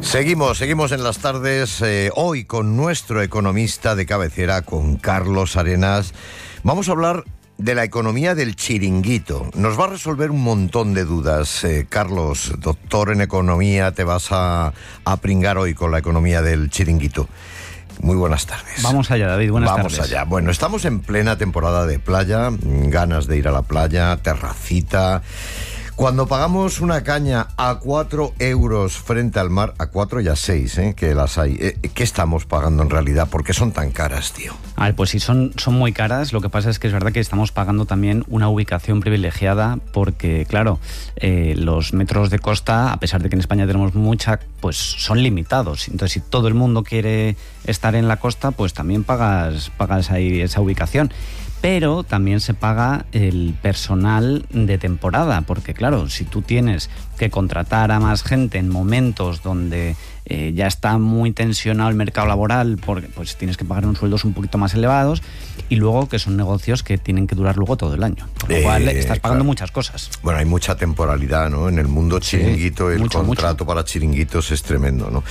Seguimos en las tardes, hoy con nuestro economista de cabecera, con Carlos Arenas. Vamos a hablar de la economía del chiringuito. Nos va a resolver un montón de dudas. Carlos, doctor en economía, te vas a pringar hoy con la economía del chiringuito. Muy buenas tardes. Vamos allá, David, buenas tardes. Vamos allá. Bueno, estamos en plena temporada de playa, ganas de ir a la playa, terracita. Cuando pagamos una caña a 4 euros frente al mar, a 4 y a 6, que las hay, ¿qué estamos pagando en realidad? ¿Por qué son tan caras, tío? A ver, pues sí, son muy caras. Lo que pasa es que es verdad que estamos pagando también una ubicación privilegiada porque, claro, los metros de costa, a pesar de que en España tenemos mucha, pues son limitados. Entonces, si todo el mundo quiere estar en la costa, pues también pagas ahí esa ubicación. Pero también se paga el personal de temporada, porque claro, si tú tienes que contratar a más gente en momentos donde ya está muy tensionado el mercado laboral, porque pues tienes que pagar unos sueldos un poquito más elevados, y luego que son negocios que tienen que durar luego todo el año, con lo cual estás pagando muchas cosas. Bueno, hay mucha temporalidad, ¿no? En el mundo chiringuito, sí, el contrato para chiringuitos es tremendo, ¿no?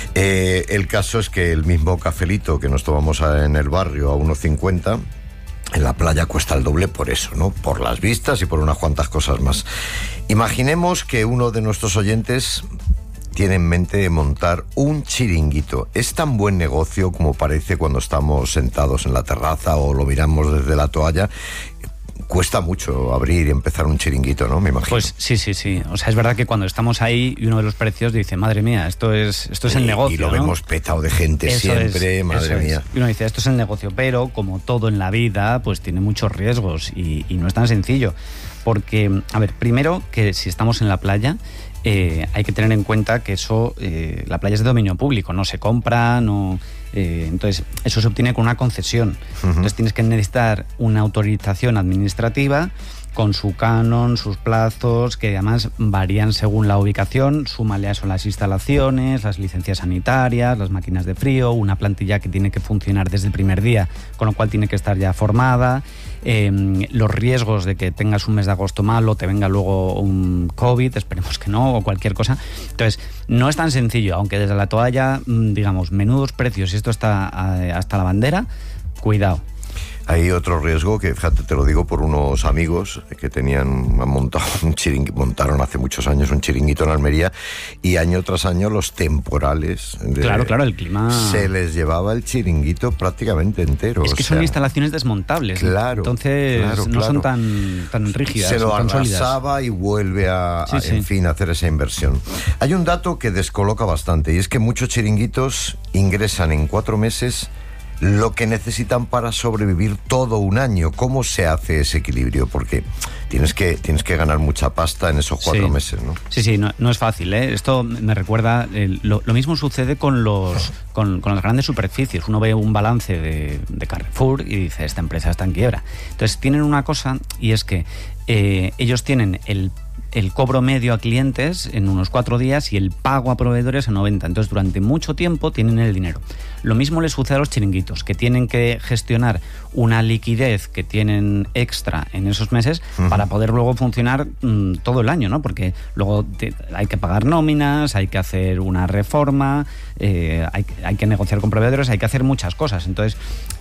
El caso es que el mismo cafelito que nos tomamos en el barrio a 1,50... en la playa cuesta el doble por eso, ¿no? Por las vistas y por unas cuantas cosas más. Imaginemos que uno de nuestros oyentes tiene en mente montar un chiringuito. ¿Es tan buen negocio como parece cuando estamos sentados en la terraza o lo miramos desde la toalla? Cuesta mucho abrir y empezar un chiringuito, ¿no? Me imagino. Pues sí. O sea, es verdad que cuando estamos ahí y uno de los precios dice, madre mía, esto es el negocio, y lo vemos petado de gente siempre, madre mía. Y uno dice, esto es el negocio, pero como todo en la vida, pues tiene muchos riesgos y no es tan sencillo. Porque, a ver, primero que si estamos en la playa, hay que tener en cuenta que eso, la playa es de dominio público, no se compra, no... entonces eso se obtiene con una concesión. Entonces tienes que necesitar una autorización administrativa con su canon, sus plazos, que además varían según la ubicación. Súmale a eso las instalaciones, las licencias sanitarias, las máquinas de frío, una plantilla que tiene que funcionar desde el primer día, con lo cual tiene que estar ya formada, los riesgos de que tengas un mes de agosto malo, te venga luego un COVID, esperemos que no, o cualquier cosa. Entonces no es tan sencillo, aunque desde la toalla, digamos, menudos precios, y esto está hasta la bandera, cuidado. Hay otro riesgo que, fíjate, te lo digo por unos amigos que montaron hace muchos años un chiringuito en Almería, y año tras año los temporales... Claro, el clima... Se les llevaba el chiringuito prácticamente entero. Es que son instalaciones desmontables. Claro. Entonces no son tan rígidas. Se lo arrasaba y vuelve a hacer esa inversión. Hay un dato que descoloca bastante, y es que muchos chiringuitos ingresan en 4 meses lo que necesitan para sobrevivir todo un año. ¿Cómo se hace ese equilibrio? Porque tienes que ganar mucha pasta en esos 4 meses, ¿no? Sí, no es fácil, ¿eh? Esto me recuerda... Lo mismo sucede con las grandes superficies. Uno ve un balance de Carrefour y dice, esta empresa está en quiebra. Entonces tienen una cosa, y es que ellos tienen el cobro medio a clientes en unos 4 días y el pago a proveedores a 90. Entonces, durante mucho tiempo tienen el dinero. Lo mismo les sucede a los chiringuitos, que tienen que gestionar una liquidez que tienen extra en esos meses para poder luego funcionar todo el año, ¿no? Porque luego hay que pagar nóminas, hay que hacer una reforma, hay que negociar con proveedores, hay que hacer muchas cosas. Entonces,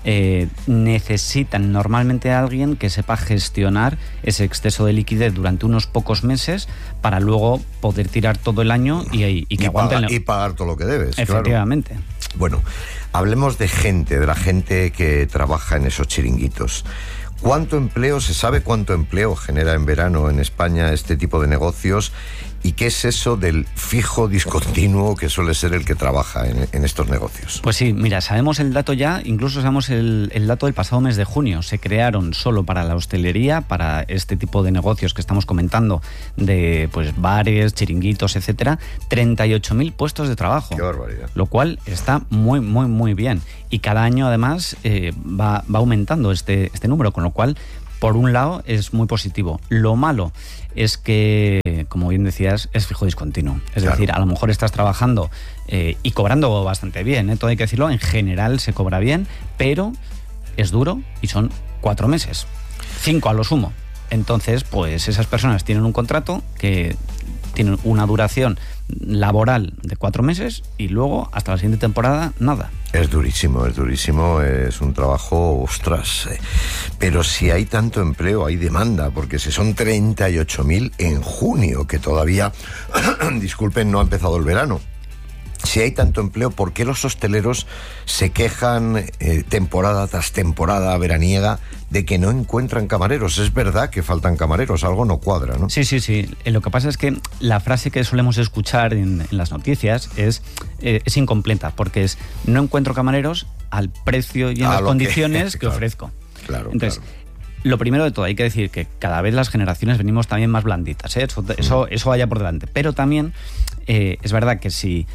necesitan normalmente a alguien que sepa gestionar ese exceso de liquidez durante unos pocos meses para luego poder tirar todo el año y que aguanten. Y pagar todo lo que debes. Efectivamente. Claro. Bueno, hablemos de la gente que trabaja en esos chiringuitos. ¿Cuánto empleo, se sabe cuánto empleo genera en verano en España este tipo de negocios? ¿Y qué es eso del fijo discontinuo que suele ser el que trabaja en estos negocios? Pues sí, mira, sabemos el dato ya, incluso sabemos el dato del pasado mes de junio. Se crearon solo para la hostelería, para este tipo de negocios que estamos comentando, de pues bares, chiringuitos, etcétera, 38.000 puestos de trabajo. ¡Qué barbaridad! Lo cual está muy, muy, muy bien. Y cada año, además, va aumentando este número, con lo cual, por un lado, es muy positivo. Lo malo es que, como bien decías, es fijo discontinuo. Es decir, a lo mejor estás trabajando y cobrando bastante bien, todo hay que decirlo, en general se cobra bien, pero es duro y son 4 meses, 5 a lo sumo. Entonces, pues esas personas tienen un contrato que tienen una duración laboral de 4 meses y luego hasta la siguiente temporada nada. Es durísimo, es un trabajo, ostras. Pero si hay tanto empleo, hay demanda, porque si son 38.000 en junio, que todavía, disculpen, no ha empezado el verano. Si hay tanto empleo, ¿por qué los hosteleros se quejan temporada tras temporada veraniega de que no encuentran camareros? Es verdad que faltan camareros, algo no cuadra, ¿no? Sí. Lo que pasa es que la frase que solemos escuchar en las noticias es incompleta, porque es: no encuentro camareros al precio y en las condiciones que ofrezco. Claro. Entonces, lo primero de todo, hay que decir que cada vez las generaciones venimos también más blanditas, ¿eh? Eso vaya por delante. Pero también es verdad que si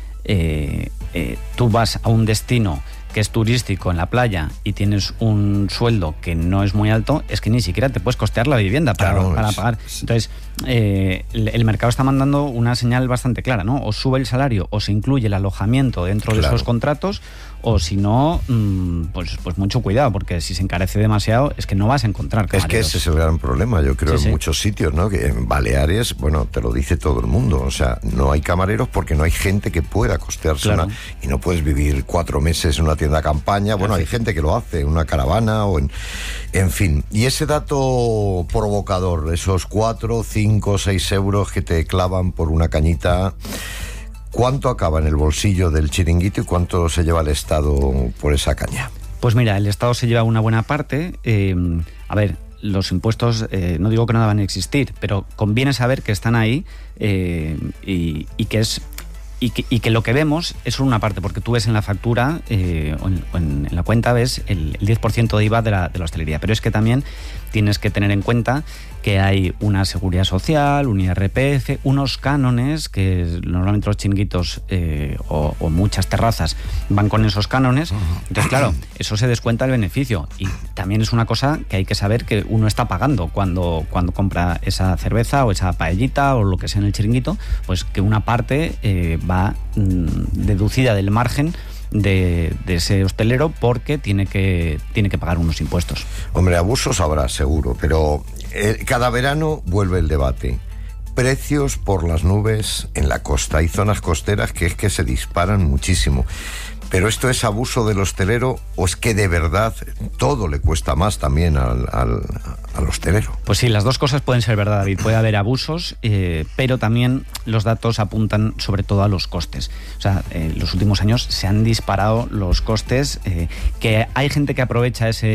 tú vas a un destino que es turístico en la playa y tienes un sueldo que no es muy alto, es que ni siquiera te puedes costear la vivienda para pagar. Entonces, el mercado está mandando una señal bastante clara, ¿no? O sube el salario o se incluye el alojamiento dentro de esos contratos, o si no, pues mucho cuidado, porque si se encarece demasiado es que no vas a encontrar camareros. Es que ese es el gran problema, yo creo, en muchos sitios, ¿no? Que en Baleares, bueno, te lo dice todo el mundo, o sea, no hay camareros porque no hay gente que pueda costearse y no puedes vivir 4 meses en una tienda de campaña. Bueno, hay gente que lo hace, en una caravana o en fin. Y ese dato provocador, esos 4, 5, 6 euros que te clavan por una cañita, ¿cuánto acaba en el bolsillo del chiringuito y cuánto se lleva el Estado por esa caña? Pues mira, el Estado se lleva una buena parte. A ver, los impuestos, no digo que no deban existir, pero conviene saber que están ahí y que lo que vemos es solo una parte, porque tú ves en la factura o en la cuenta ves el 10% de IVA de la hostelería, pero es que también tienes que tener en cuenta que hay una seguridad social, un IRPF, unos cánones que normalmente los chiringuitos o muchas terrazas van con esos cánones. Entonces, claro, eso se descuenta el beneficio, y también es una cosa que hay que saber que uno está pagando cuando compra esa cerveza o esa paellita o lo que sea en el chiringuito, pues que una parte va deducida del margen de ese hostelero, porque tiene que pagar unos impuestos. Hombre, abusos habrá seguro, pero cada verano vuelve el debate. Precios por las nubes en la costa. Hay zonas costeras que se disparan muchísimo. ¿Pero esto es abuso del hostelero o es que de verdad todo le cuesta más también al hostelero? Pues sí, las dos cosas pueden ser verdad, David. Puede haber abusos, pero también los datos apuntan sobre todo a los costes. O sea, en los últimos años se han disparado los costes. ¿Que hay gente que aprovecha se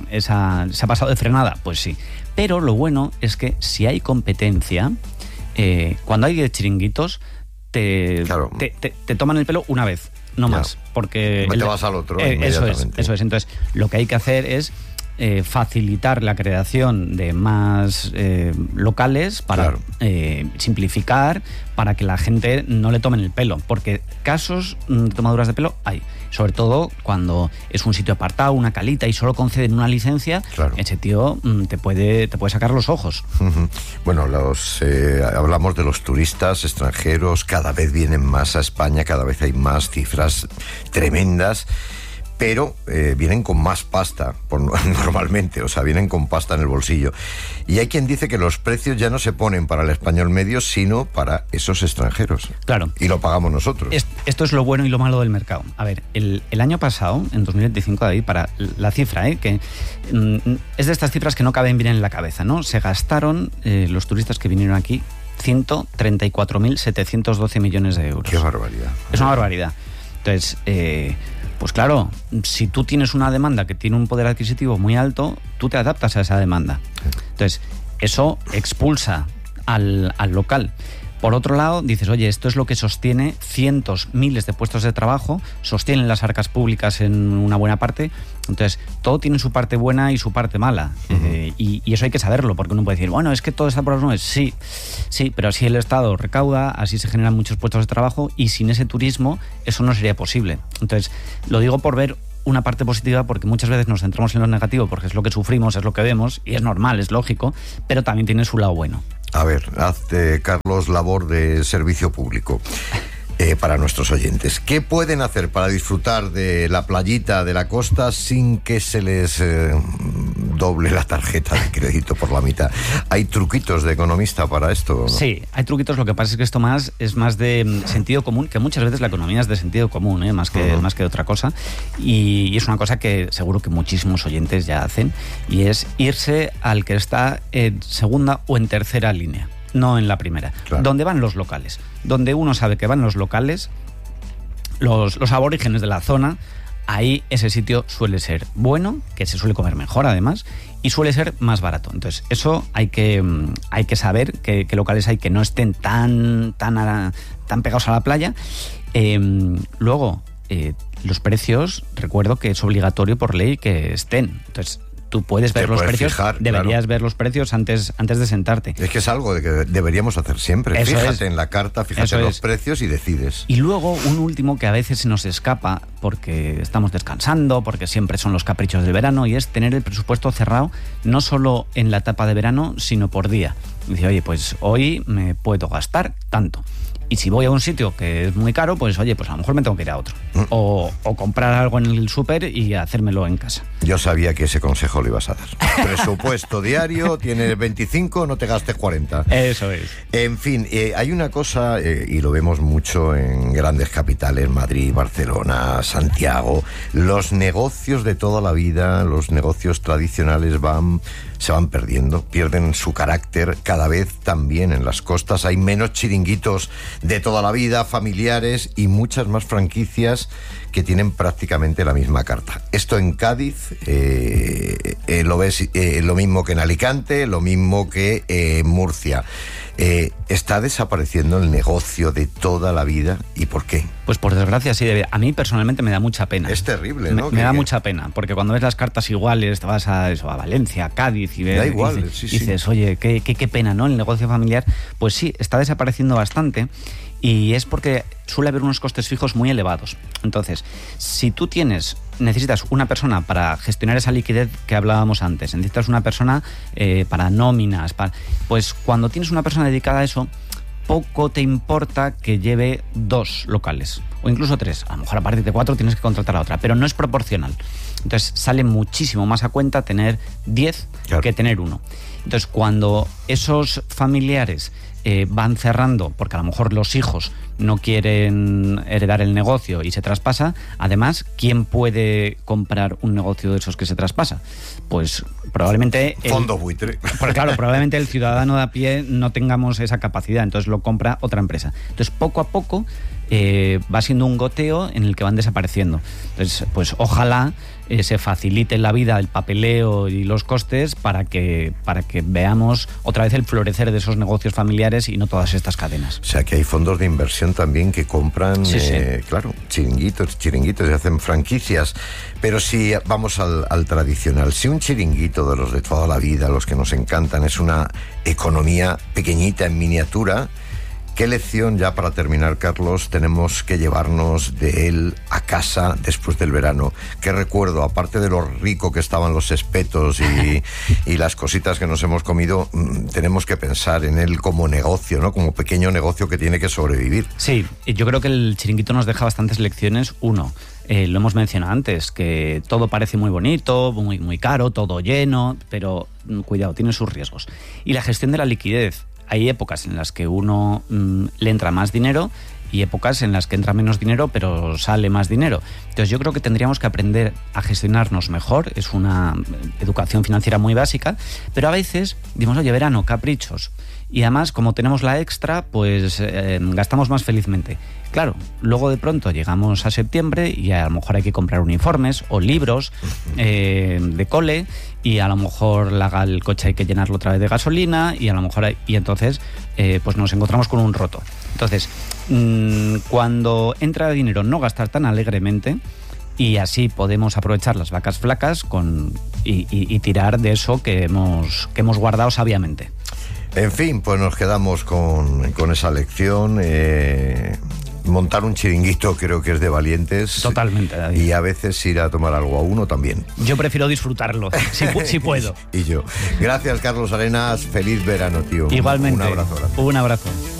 ha pasado de frenada? Pues sí. Pero lo bueno es que si hay competencia, cuando hay 10 chiringuitos, te toman el pelo una vez. No más, porque te vas al otro eso es. Entonces, lo que hay que hacer es facilitar la creación de más locales para simplificar, para que la gente no le tomen el pelo, porque casos de tomaduras de pelo hay, sobre todo cuando es un sitio apartado, una calita, y solo conceden una licencia. Ese tío te puede sacar los ojos. Bueno, hablamos de los turistas extranjeros, cada vez vienen más a España, cada vez hay más cifras tremendas, pero vienen con más pasta normalmente, o sea, vienen con pasta en el bolsillo. Y hay quien dice que los precios ya no se ponen para el español medio, sino para esos extranjeros. Claro. Y lo pagamos nosotros. Esto es lo bueno y lo malo del mercado. A ver, el año pasado, en 2025, David, para la cifra, que es de estas cifras que no caben bien en la cabeza, ¿no? Se gastaron los turistas que vinieron aquí 134.712 millones de euros. ¡Qué barbaridad! Es una barbaridad. Entonces, pues claro, si tú tienes una demanda que tiene un poder adquisitivo muy alto, tú te adaptas a esa demanda. Entonces, eso expulsa al local. Por otro lado, dices, oye, esto es lo que sostiene cientos, miles de puestos de trabajo, sostienen las arcas públicas en una buena parte. Entonces, todo tiene su parte buena y su parte mala. Y eso hay que saberlo, porque uno puede decir, bueno, es que todo está por las nubes. Sí, pero así el Estado recauda, así se generan muchos puestos de trabajo, y sin ese turismo eso no sería posible. Entonces, lo digo por ver una parte positiva, porque muchas veces nos centramos en lo negativo, porque es lo que sufrimos, es lo que vemos, y es normal, es lógico, pero también tiene su lado bueno. A ver, hazte, Carlos, labor de servicio público para nuestros oyentes. ¿Qué pueden hacer para disfrutar de la playita de la costa sin que se les doble la tarjeta de crédito por la mitad. ¿Hay truquitos de economista para esto, ¿no? Sí, hay truquitos. Lo que pasa es que esto es más de sentido común, que muchas veces la economía es de sentido común, más que otra cosa. Y es una cosa que seguro que muchísimos oyentes ya hacen, y es irse al que está en segunda o en tercera línea, no en la primera. Claro. Donde van los locales. Donde uno sabe que van los locales, los aborígenes de la zona, ahí ese sitio suele ser bueno, que se suele comer mejor además, y suele ser más barato. Entonces, eso hay que saber qué locales hay que no estén tan pegados a la playa. Luego, los precios, recuerdo que es obligatorio por ley que estén. Entonces, tú puedes ver los precios, deberías ver los precios antes de sentarte. Es que es algo de que deberíamos hacer siempre. Fíjate en la carta, fíjate en los precios y decides. Y luego un último que a veces se nos escapa porque estamos descansando, porque siempre son los caprichos del verano, y es tener el presupuesto cerrado no solo en la etapa de verano, sino por día. Dice, oye, pues hoy me puedo gastar tanto. Y si voy a un sitio que es muy caro, pues oye, pues a lo mejor me tengo que ir a otro. O comprar algo en el súper y hacérmelo en casa. Yo sabía que ese consejo lo ibas a dar. Presupuesto diario, tienes 25, no te gastes 40. Eso es. En fin, hay una cosa, y lo vemos mucho en grandes capitales, Madrid, Barcelona, Santiago. Los negocios de toda la vida, los negocios tradicionales se van perdiendo, pierden su carácter. Cada vez también en las costas hay menos chiringuitos de toda la vida, familiares, y muchas más franquicias que tienen prácticamente la misma carta. Esto en Cádiz lo ves lo mismo que en Alicante, lo mismo que en Murcia. ¿Está desapareciendo el negocio de toda la vida? ¿Y por qué? Pues por desgracia sí. A mí personalmente me da mucha pena. Es terrible, ¿no? Me da mucha pena, porque cuando ves las cartas iguales, te vas a Valencia, a Cádiz, y ves, da igual, dices, oye, qué pena, ¿no? El negocio familiar, pues sí, está desapareciendo bastante. Y es porque suele haber unos costes fijos muy elevados. Entonces, si tú necesitas una persona para gestionar esa liquidez que hablábamos antes, necesitas una persona para nóminas, pues cuando tienes una persona dedicada a eso, poco te importa que lleve 2 locales, o incluso 3. A lo mejor a partir de 4 tienes que contratar a otra, pero no es proporcional. Entonces sale muchísimo más a cuenta tener 10 que tener 1. Entonces, cuando esos familiares van cerrando, porque a lo mejor los hijos no quieren heredar el negocio y se traspasa, además, ¿quién puede comprar un negocio de esos que se traspasa? Pues probablemente... Fondo buitre. Porque claro, probablemente el ciudadano de a pie no tengamos esa capacidad, entonces lo compra otra empresa. Entonces, poco a poco va siendo un goteo en el que van desapareciendo. Entonces, pues ojalá se facilite la vida, el papeleo y los costes para que veamos otra vez el florecer de esos negocios familiares y no todas estas cadenas. O sea, que hay fondos de inversión también que compran, claro, chiringuitos y hacen franquicias. Pero si vamos al tradicional, si un chiringuito de los de toda la vida, los que nos encantan, es una economía pequeñita en miniatura, ¿qué lección, ya para terminar, Carlos, tenemos que llevarnos de él a casa después del verano? ¿Qué recuerdo, aparte de lo rico que estaban los espetos y las cositas que nos hemos comido, tenemos que pensar en él como negocio, ¿no? Como pequeño negocio que tiene que sobrevivir? Sí, yo creo que el chiringuito nos deja bastantes lecciones. Uno, lo hemos mencionado antes, que todo parece muy bonito, muy, muy caro, todo lleno, pero cuidado, tiene sus riesgos. Y la gestión de la liquidez. Hay épocas en las que uno le entra más dinero y épocas en las que entra menos dinero pero sale más dinero. Entonces yo creo que tendríamos que aprender a gestionarnos mejor. Es una educación financiera muy básica, pero a veces decimos, oye, verano, caprichos. Y además, como tenemos la extra, pues gastamos más felizmente. Claro, luego de pronto llegamos a septiembre y a lo mejor hay que comprar uniformes o libros de cole, y a lo mejor el coche hay que llenarlo otra vez de gasolina, y a lo mejor entonces pues nos encontramos con un roto. Entonces, cuando entra dinero, no gastar tan alegremente, y así podemos aprovechar las vacas flacas y tirar de eso que hemos guardado sabiamente. En fin, pues nos quedamos con esa lección. Montar un chiringuito creo que es de valientes. Totalmente, David. Y a veces ir a tomar algo a uno también. Yo prefiero disfrutarlo, si puedo. Y yo. Gracias, Carlos Arenas. Feliz verano, tío. Igualmente. Un abrazo. Un abrazo.